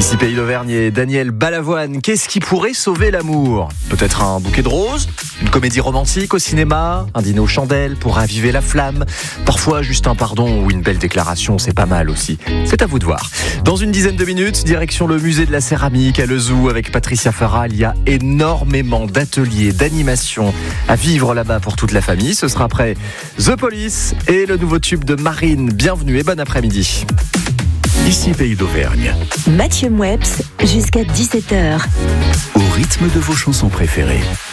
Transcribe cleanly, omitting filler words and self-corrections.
Ici Pays d'Auvergne et Daniel Balavoine. Qu'est-ce qui pourrait sauver l'amour ? Peut-être un bouquet de roses ? Une comédie romantique au cinéma ? Un dîner aux chandelles pour raviver la flamme ? Parfois juste un pardon ou une belle déclaration, c'est pas mal aussi. C'est à vous de voir. Dans une dizaine de minutes, direction le musée de la céramique à Lezoux avec Patricia Farah. Il y a énormément d'ateliers, d'animations à vivre là-bas pour toute la famille. Ce sera après The Police et le nouveau tube de Marine. Bienvenue et bon après-midi. Ici Pays d'Auvergne. Mathieu Moueps, jusqu'à 17h. Au rythme de vos chansons préférées.